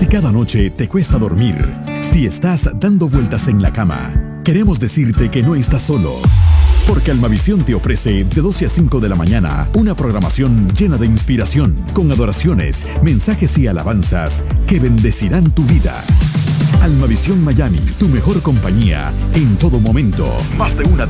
Si cada noche te cuesta dormir, si estás dando vueltas en la cama, queremos decirte que no estás solo. Porque Almavisión te ofrece de 12 a 5 de la mañana una programación llena de inspiración, con adoraciones, mensajes y alabanzas que bendecirán tu vida. Almavisión Miami, tu mejor compañía en todo momento. Más de una